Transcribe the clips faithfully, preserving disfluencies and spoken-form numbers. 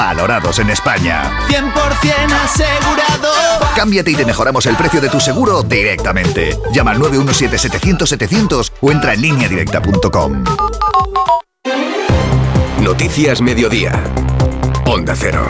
valorados en España. cien por ciento asegurado. Cámbiate y te mejoramos el precio de tu seguro directamente. Llama al nueve uno siete setecientos setecientos o entra en línea directa punto com. Noticias Mediodía. Onda Cero.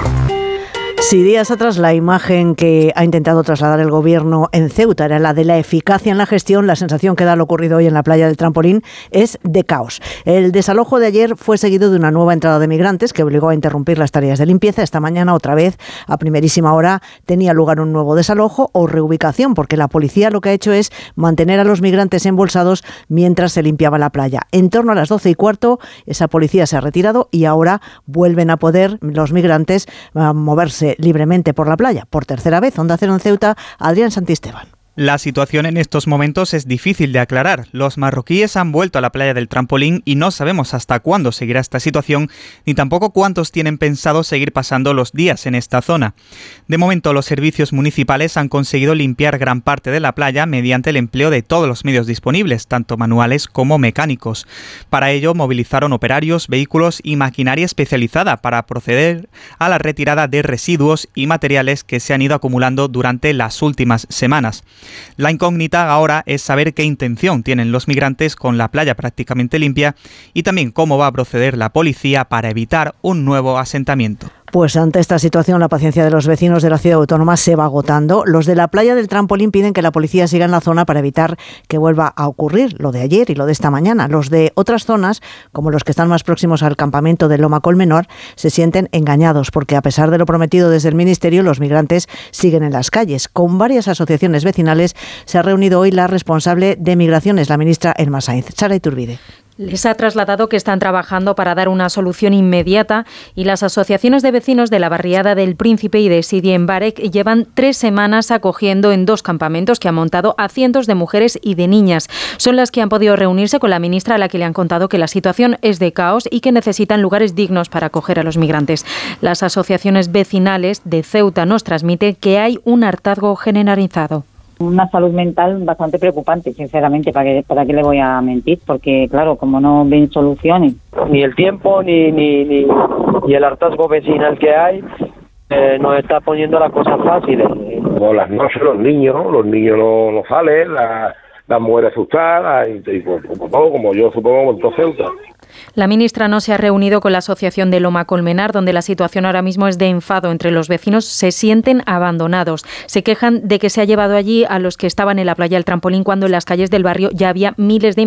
Si días atrás la imagen que ha intentado trasladar el gobierno en Ceuta era la de la eficacia en la gestión, la sensación que da lo ocurrido hoy en la playa del Trampolín es de caos. El desalojo de ayer fue seguido de una nueva entrada de migrantes que obligó a interrumpir las tareas de limpieza. Esta mañana, otra vez, a primerísima hora, tenía lugar un nuevo desalojo o reubicación, porque la policía lo que ha hecho es mantener a los migrantes embolsados mientras se limpiaba la playa. En torno a las doce y cuarto, esa policía se ha retirado y ahora vuelven a poder los migrantes a moverse libremente por la playa. Por tercera vez, Onda Cero en Ceuta, Adrián Santisteban. La situación en estos momentos es difícil de aclarar. Los marroquíes han vuelto a la playa del Trampolín y no sabemos hasta cuándo seguirá esta situación, ni tampoco cuántos tienen pensado seguir pasando los días en esta zona. De momento, los servicios municipales han conseguido limpiar gran parte de la playa mediante el empleo de todos los medios disponibles, tanto manuales como mecánicos. Para ello, movilizaron operarios, vehículos y maquinaria especializada para proceder a la retirada de residuos y materiales que se han ido acumulando durante las últimas semanas. La incógnita ahora es saber qué intención tienen los migrantes con la playa prácticamente limpia y también cómo va a proceder la policía para evitar un nuevo asentamiento. Pues ante esta situación la paciencia de los vecinos de la ciudad autónoma se va agotando. Los de la playa del Trampolín piden que la policía siga en la zona para evitar que vuelva a ocurrir lo de ayer y lo de esta mañana. Los de otras zonas, como los que están más próximos al campamento de Loma Colmenor, se sienten engañados porque a pesar de lo prometido desde el Ministerio, los migrantes siguen en las calles. Con varias asociaciones vecinales se ha reunido hoy la responsable de Migraciones, la ministra Elma Sainz. Sara Iturbide. Les ha trasladado que están trabajando para dar una solución inmediata y las asociaciones de vecinos de la barriada del Príncipe y de Sidi Mbarek llevan tres semanas acogiendo en dos campamentos que han montado a cientos de mujeres y de niñas. Son las que han podido reunirse con la ministra, a la que le han contado que la situación es de caos y que necesitan lugares dignos para acoger a los migrantes. Las asociaciones vecinales de Ceuta nos transmiten que hay un hartazgo generalizado. Una salud mental bastante preocupante, sinceramente, para que, para qué le voy a mentir, porque claro, como no ven soluciones. Ni el tiempo ni, ni, ni, ni el hartazgo vecinal que hay eh, nos está poniendo las cosas fáciles. Por las noches los niños, los niños no, no salen, la, las mujeres asustadas, y, y como todo, como yo supongo, como en todo Ceuta. La ministra no se ha reunido con la asociación de Loma Colmenar, donde la situación ahora mismo es de enfado entre los vecinos. Se sienten abandonados. Se quejan de que se ha llevado allí a los que estaban en la playa del Trampolín cuando en las calles del barrio ya había miles de